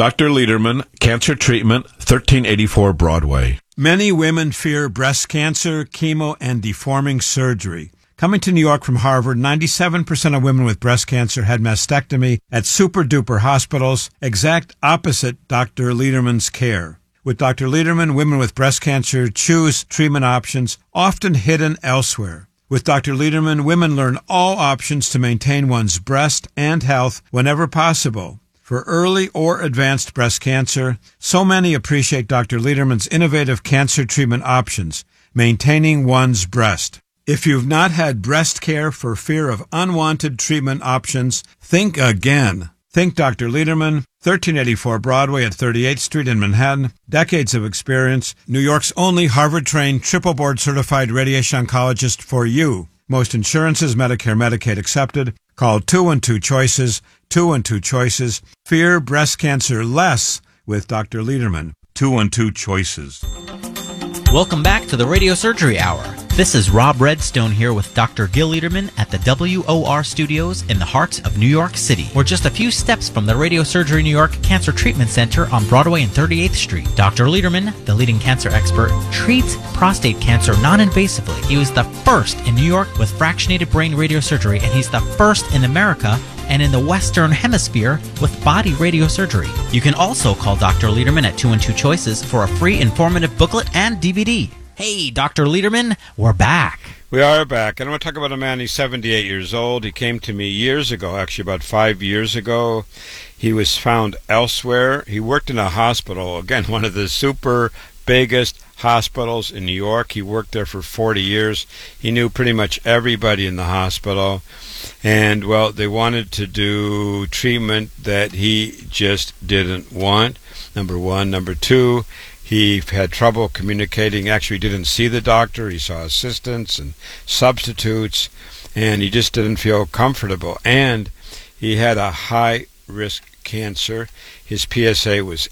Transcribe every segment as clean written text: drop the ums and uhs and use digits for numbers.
Dr. Lederman, Cancer Treatment, 1384 Broadway. Many women fear breast cancer, chemo, and deforming surgery. Coming to New York from Harvard, 97% of women with breast cancer had mastectomy at super-duper hospitals, exact opposite Dr. Lederman's care. With Dr. Lederman, women with breast cancer choose treatment options often hidden elsewhere. With Dr. Lederman, women learn all options to maintain one's breast and health whenever possible. For early or advanced breast cancer, so many appreciate Dr. Lederman's innovative cancer treatment options, maintaining one's breast. If you've not had breast care for fear of unwanted treatment options, think again. Think Dr. Lederman, 1384 Broadway at 38th Street in Manhattan. Decades of experience. New York's only Harvard-trained, triple board-certified radiation oncologist for you. Most insurances, Medicare, Medicaid accepted. Call 212-CHOICES, 212-CHOICES. Fear breast cancer less with Dr. Lederman. 212-CHOICES. Welcome back to the Radio Surgery Hour. This is Rob Redstone here with Dr. Gil Lederman at the WOR Studios in the heart of New York City. We're just a few steps from the Radio Surgery New York Cancer Treatment Center on Broadway and 38th Street. Dr. Lederman, the leading cancer expert, treats prostate cancer non-invasively. He was the first in New York with fractionated brain radiosurgery, and he's the first in America and in the Western Hemisphere with body radiosurgery. You can also call Dr. Lederman at 212-CHOICES for a free informative booklet and DVD. Hey, Dr. Lederman, we're back. We are back, and I want to talk about a man. He's 78 years old. He came to me years ago, actually about 5 years ago. He was found elsewhere. He worked in a hospital, again, one of the super biggest hospitals in New York. He worked there for 40 years. He knew pretty much everybody in the hospital. And, well, they wanted to do treatment that he just didn't want, number one. Number two, he had trouble communicating. Actually, he didn't see the doctor. He saw assistants and substitutes, and he just didn't feel comfortable. And he had a high-risk cancer. His PSA was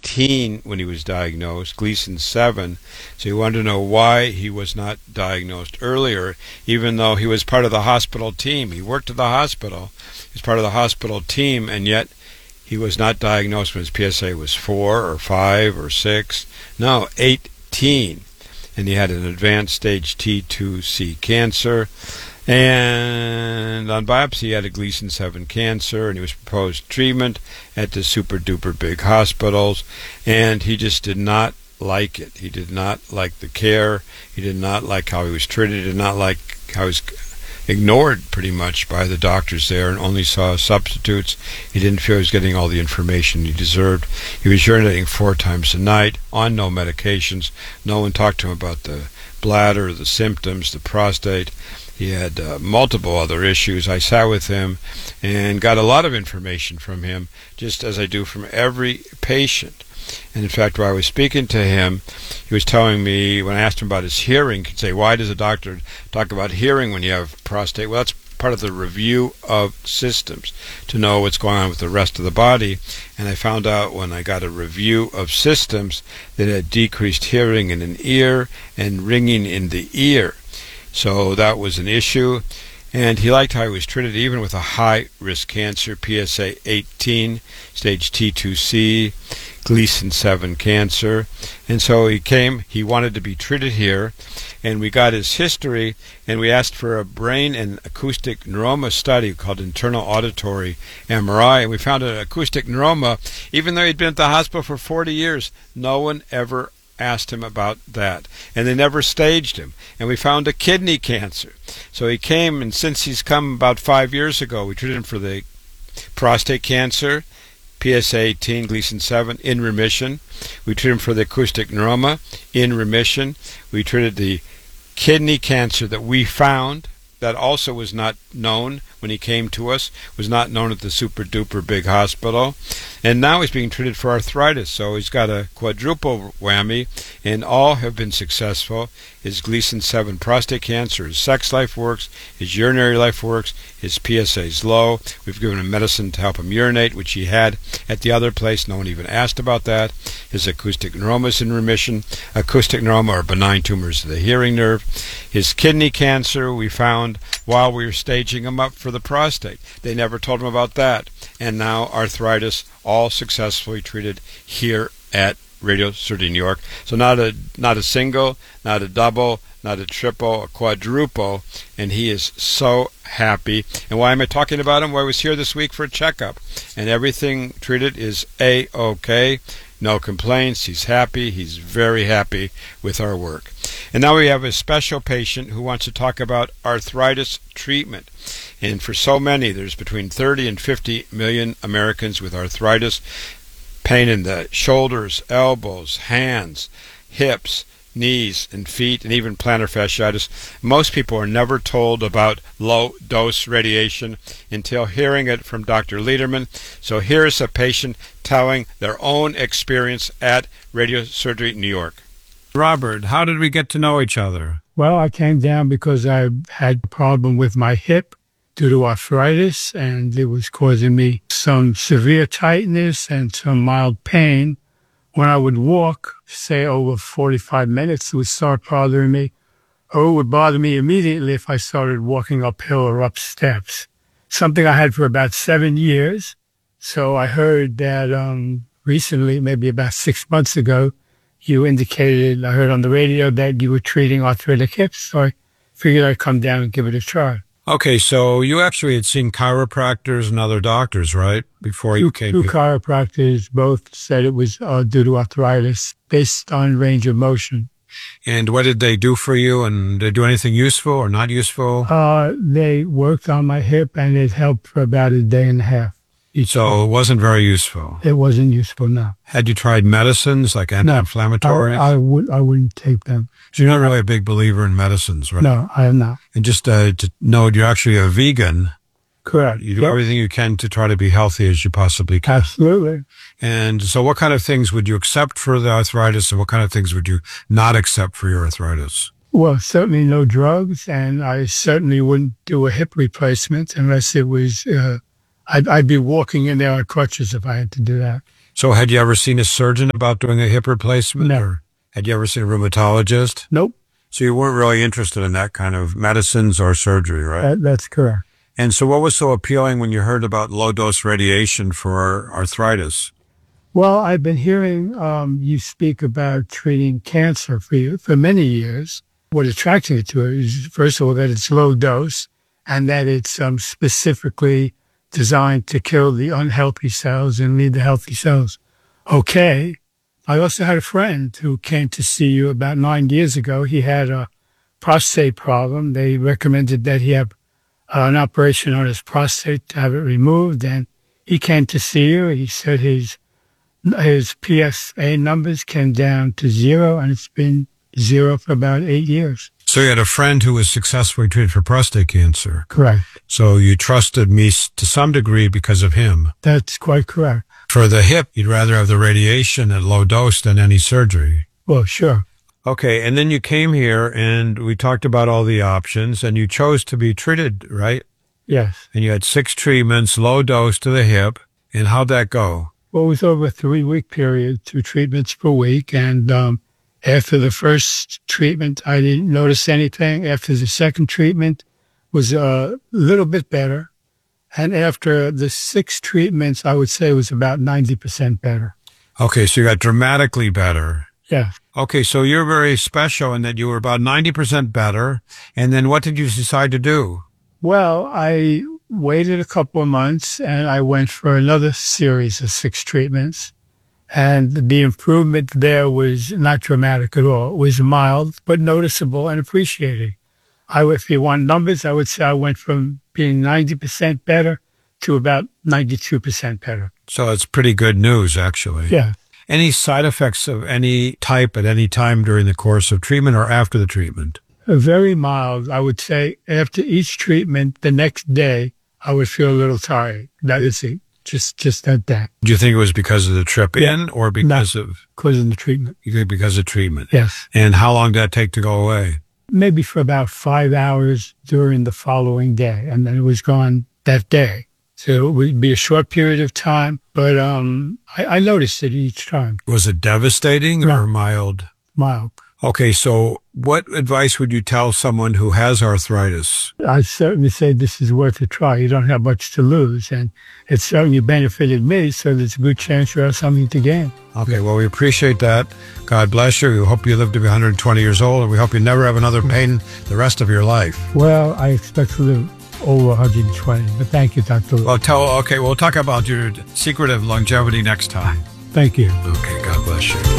18 when he was diagnosed, Gleason 7. So he wanted to know why he was not diagnosed earlier, even though he was part of the hospital team. He worked at the hospital. He was part of the hospital team, and yet he was not diagnosed when his PSA was 4 or 5 or 6. No, 18. And he had an advanced stage T2C cancer. And on biopsy, he had a Gleason 7 cancer, and he was proposed treatment at the super-duper big hospitals, and he just did not like it. He did not like the care. He did not like how he was treated. He did not like how he was ignored pretty much by the doctors there and only saw substitutes. He didn't feel he was getting all the information he deserved. He was urinating 4 times a night on no medications. No one talked to him about the bladder, the symptoms, the prostate. He had multiple other issues. I sat with him and got a lot of information from him, just as I do from every patient. And in fact, while I was speaking to him, he was telling me, when I asked him about his hearing, he'd say, why does a doctor talk about hearing when you have prostate? Well, that's part of the review of systems, to know what's going on with the rest of the body. And I found out when I got a review of systems that it had decreased hearing in an ear and ringing in the ear. So that was an issue. And he liked how he was treated even with a high-risk cancer, PSA 18, stage T2C, Gleason 7 cancer. And so he came, he wanted to be treated here, and we got his history, and we asked for a brain and acoustic neuroma study called internal auditory MRI, and we found an acoustic neuroma, even though he'd been at the hospital for 40 years. No one ever asked him about that, and they never staged him. And we found a kidney cancer. So he came, and since he's come about 5 years ago, we treated him for the prostate cancer, PSA 18, Gleason 7, in remission. We treated him for the acoustic neuroma, in remission. We treated the kidney cancer that we found, that also was not known when he came to us, was not known at the super-duper big hospital. And now he's being treated for arthritis, so he's got a quadruple whammy, and all have been successful. His Gleason 7 prostate cancer, his sex life works, his urinary life works, his PSA is low. We've given him medicine to help him urinate, which he had at the other place. No one even asked about that. His acoustic neuroma is in remission. Acoustic neuroma are benign tumors of the hearing nerve. His kidney cancer we found while we were staging him up for the prostate. They never told him about that. And now arthritis, all successfully treated here at Radio Surgery New York. So not a single, not a double, not a triple, a quadruple, and he is so happy. And why am I talking about him? Well, I was here this week for a checkup, and everything treated is A-OK. No complaints. He's happy. He's very happy with our work. And now we have a special patient who wants to talk about arthritis treatment. And for so many, there's between 30 and 50 million Americans with arthritis, pain in the shoulders, elbows, hands, hips, knees, and feet, and even plantar fasciitis. Most people are never told about low-dose radiation until hearing it from Dr. Lederman. So here's a patient telling their own experience at Radio Surgery New York. Robert, how did we get to know each other? Well, I came down because I had a problem with my hip due to arthritis, and it was causing me some severe tightness and some mild pain. When I would walk, say over 45 minutes, it would start bothering me, or it would bother me immediately if I started walking uphill or up steps. Something I had for about 7 years. So I heard that recently, maybe about 6 months ago, I heard on the radio that you were treating arthritic hips, so I figured I'd come down and give it a try. Okay, so you actually had seen chiropractors and other doctors, right, before you came Two here? chiropractors both said it was due to arthritis based on range of motion. And what did they do for you? And did they do anything useful or not useful? They worked on my hip, and it helped for about a day and a half. So it wasn't very useful. It wasn't useful, no. Had you tried medicines like anti-inflammatories? I wouldn't take them. So you're not really a big believer in medicines, right? No, I am not. And just to know, you're actually a vegan. Correct. You do everything you can to try to be healthy as you possibly can. Absolutely. And so what kind of things would you accept for the arthritis, and what kind of things would you not accept for your arthritis? Well, certainly no drugs, and I certainly wouldn't do a hip replacement unless it was, I'd be walking in there on crutches if I had to do that. So had you ever seen a surgeon about doing a hip replacement? Never. Had you ever seen a rheumatologist? Nope. So you weren't really interested in that kind of medicines or surgery, right? That's correct. And so what was so appealing when you heard about low-dose radiation for arthritis? Well, I've been hearing you speak about treating cancer for many years. What attracts me to it is, first of all, that it's low dose and that it's specifically designed to kill the unhealthy cells and leave the healthy cells okay. I also had a friend who came to see you about 9 years ago. He had a prostate problem. They recommended that he have an operation on his prostate to have it removed, and he came to see you. He said his PSA numbers came down to 0, and it's been 0 for about 8 years. So you had a friend who was successfully treated for prostate cancer. Correct. So you trusted me to some degree because of him. That's quite correct. For the hip, you'd rather have the radiation at low dose than any surgery. Well, sure. Okay, and then you came here and we talked about all the options and you chose to be treated, right? Yes. And you had 6 treatments, low dose to the hip. And how'd that go? Well, it was over a 3-week period, 2 treatments per week. And after the first treatment, I didn't notice anything. After the second treatment was a little bit better. And after the 6 treatments, I would say it was about 90% better. Okay, so you got dramatically better. Yeah. Okay, so you're very special in that you were about 90% better. And then what did you decide to do? Well, I waited a couple of months and I went for another series of 6 treatments. And the improvement there was not dramatic at all. It was mild, but noticeable and appreciated. If you want numbers, I would say I went from being 90% better to about 92% better. So it's pretty good news, actually. Yeah. Any side effects of any type at any time during the course of treatment or after the treatment? Very mild. I would say after each treatment, the next day, I would feel a little tired. That is it. Just that. Do you think it was because of the trip in or because of the treatment? You think because of treatment? Yes. And how long did that take to go away? Maybe for about 5 hours during the following day. And then it was gone that day. So it would be a short period of time, but I noticed it each time. Was it devastating No. or mild? Mild. Okay, so what advice would you tell someone who has arthritis? I certainly say this is worth a try. You don't have much to lose, and it certainly benefited me, so there's a good chance you have something to gain. Okay, well, we appreciate that. God bless you. We hope you live to be 120 years old, and we hope you never have another pain the rest of your life. Well, I expect to live over 120, but thank you, Dr. Well, we'll talk about your secret of longevity next time. Thank you. Okay, God bless you.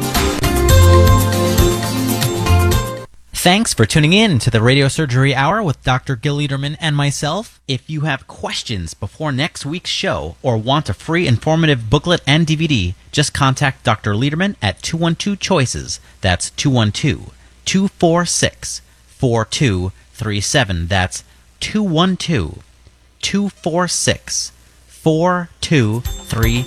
Thanks for tuning in to the Radio Surgery Hour with Dr. Gil Liederman and myself. If you have questions before next week's show or want a free informative booklet and DVD, just contact Dr. Liederman at 212-CHOICES. That's 212-246-4237. That's 212-246-4237.